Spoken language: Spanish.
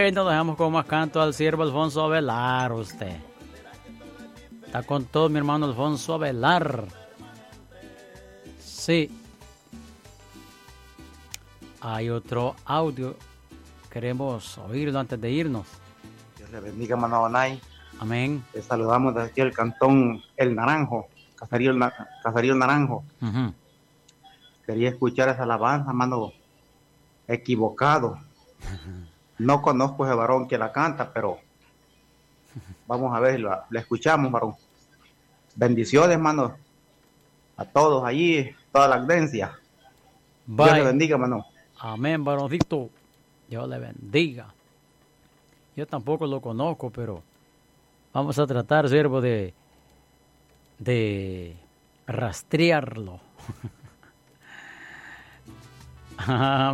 Bueno, dejamos con más canto al siervo Alfonso Avelar, usted. Está con todo mi hermano Alfonso Avelar. Sí. Hay otro audio. Queremos oírlo antes de irnos. Dios le bendiga, hermano Banay. Amén. Les saludamos desde aquí el cantón El Naranjo, Caserío Naranjo. Uh-huh. Quería escuchar esa alabanza, hermano. Equivocado. No conozco ese varón que la canta, pero vamos a ver, la escuchamos, varón. Bendiciones, hermano, a todos allí, toda la audiencia. Dios le bendiga, hermano. Amén, varoncito. Dios le bendiga. Yo tampoco lo conozco, pero vamos a tratar, siervo, de rastrearlo.